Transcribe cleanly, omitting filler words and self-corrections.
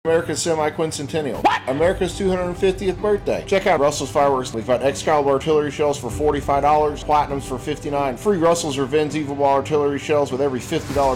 America's semi-quincentennial. What? America's 250th birthday. Check out Russell's Fireworks. We've got Excalibur artillery shells for $45, Platinums for $59, free Russell's or Ven's Evil Ball artillery shells with every $50